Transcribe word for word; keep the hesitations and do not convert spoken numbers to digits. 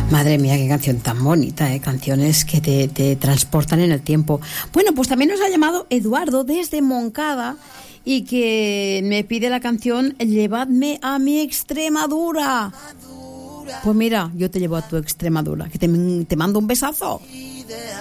Madre mía, qué canción tan bonita, ¿eh? Canciones que te, te transportan en el tiempo. Bueno, pues también nos ha llamado Eduardo desde Moncada y que me pide la canción Llevadme a mi Extremadura. Pues mira, yo te llevo a tu Extremadura, que te, te mando un besazo.